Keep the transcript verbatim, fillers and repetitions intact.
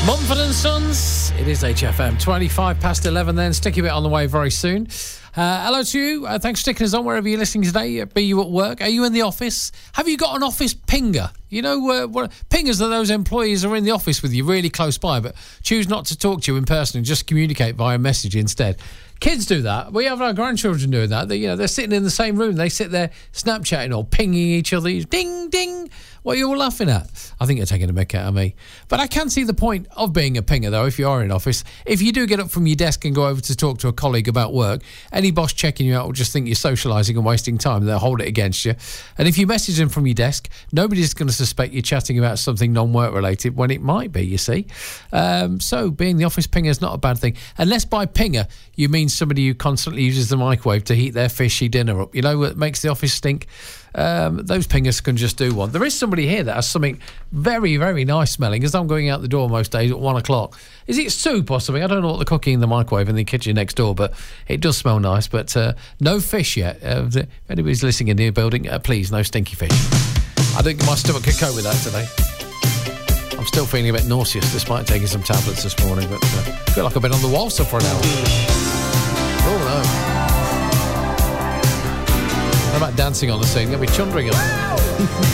Mumford and Sons. It is H F M. twenty-five past eleven then. Sticky bit on the way very soon. Uh, hello to you. Uh, thanks for sticking us on wherever you're listening today. Be you at work? Are you in the office? Have you got an office pinger? You know, uh, what, pingers are those employees who are in the office with you really close by but choose not to talk to you in person and just communicate via message instead. Kids do that. We have our grandchildren doing that. They, you know, they're sitting in the same room. They sit there Snapchatting or pinging each other. Ding, ding. What are you all laughing at? I think you're taking a mick out of me. But I can see the point of being a pinger, though, if you are in office. If you do get up from your desk and go over to talk to a colleague about work, any boss checking you out will just think you're socialising and wasting time. They'll hold it against you. And if you message them from your desk, nobody's going to suspect you're chatting about something non-work related when it might be, you see. Um, so being the office pinger is not a bad thing. Unless by pinger, you mean somebody who constantly uses the microwave to heat their fishy dinner up. You know what makes the office stink? Um, those pingers can just do one. There is somebody here that has something very, very nice smelling as I'm going out the door most days at one o'clock. Is it soup or something? I don't know what they're cooking in the microwave in the kitchen next door, but it does smell nice. But uh, no fish yet. Uh, if anybody's listening in the building, uh, please, no stinky fish. I think my stomach could cope with that today. I'm still feeling a bit nauseous despite taking some tablets this morning, but uh, I feel like I've been on the waltzer for an hour. Oh no. How about dancing on the scene? Get me chundering up.